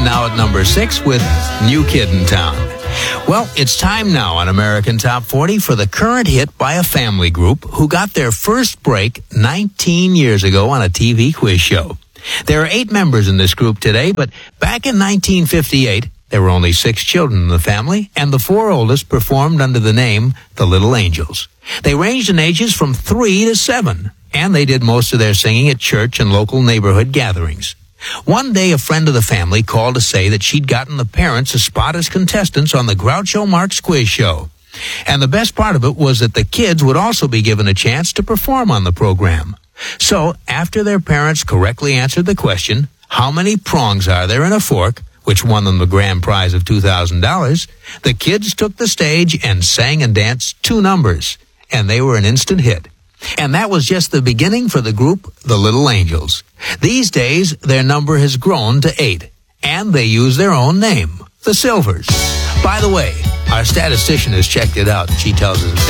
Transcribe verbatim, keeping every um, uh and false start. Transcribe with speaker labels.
Speaker 1: Band now at number six with New Kid in Town. Well, it's time now on American Top forty for the current hit by a family group who got their first break nineteen years ago on a T V quiz show. There are eight members in this group today, but back in nineteen fifty-eight, there were only six children in the family, and the four oldest performed under the name The Little Angels. They ranged in ages from three to seven, and they did most of their singing at church and local neighborhood gatherings. One day, a friend of the family called to say that she'd gotten the parents a spot as contestants on the Groucho Marx quiz show. And the best part of it was that the kids would also be given a chance to perform on the program. So, after their parents correctly answered the question, how many prongs are there in a fork, which won them the grand prize of two thousand dollars, the kids took the stage and sang and danced two numbers, and they were an instant hit. And that was just the beginning for the group, The Little Angels. These days, their number has grown to eight, and they use their own name, The Silvers. By the way, our statistician has checked it out, and she tells us